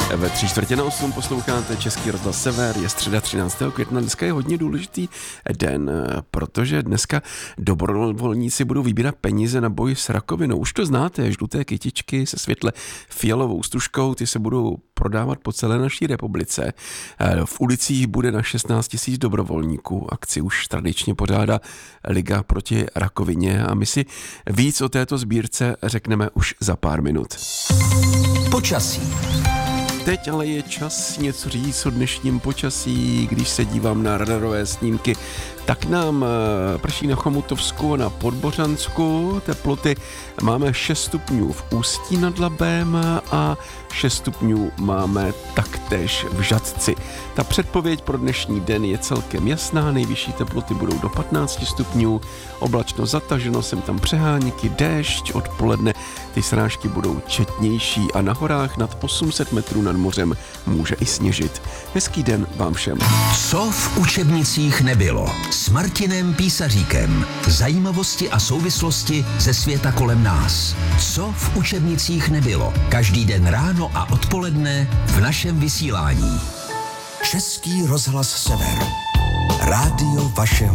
Ve 7:45 posloucháte Český rozhlas Sever, je středa 13. května, dneska je hodně důležitý den, protože dneska dobrovolníci budou vybírat peníze na boj s rakovinou. Už to znáte, žluté kytičky se světle fialovou stužkou, ty se budou prodávat po celé naší republice. V ulicích bude na 16 000 dobrovolníků. Akci už tradičně pořádá Liga proti rakovině a my si víc o této sbírce řekneme už za pár minut. Počasí. Teď ale je čas něco říct o dnešním počasí. Když se dívám na radarové snímky, tak nám prší na Chomutovsku a na Podbořansku. Teploty máme 6 stupňů v Ústí nad Labem a 6 stupňů máme taktéž v Žatci. Ta předpověď pro dnešní den je celkem jasná, nejvyšší teploty budou do 15 stupňů, oblačno zataženo, sem tam přeháníky, déšť, odpoledne ty srážky budou četnější a na horách nad 800 metrů nad mořem může i sněžit. Hezký den vám všem. Co v učebnicích nebylo? S Martinem Písaříkem. Zajímavosti a souvislosti ze světa kolem nás. Co v učebnicích nebylo? Každý den ráno a odpoledne v našem vysílání. Český rozhlas Sever. Rádio vašeho